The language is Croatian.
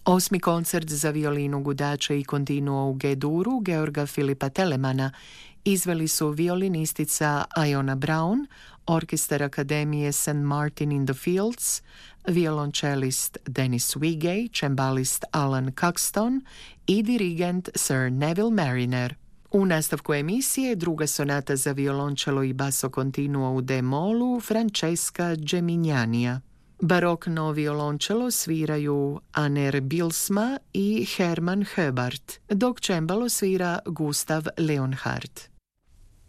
Osmi koncert za violinu, gudača i kontinuo u G-duru Georga Filipa Telemana izveli su violinistica Iona Brown, orkestar Akademije St. Martin in the Fields, violončelist Dennis Wigay, čembalist Alan Caxton i dirigent Sir Neville Mariner. U nastavku emisije druga sonata za violončelo i basso continuo u D-molu Francesca Gemignania. Barokno violončelo sviraju Aner Bilsma i Hermann Höbart, dok čembalo svira Gustav Leonhardt.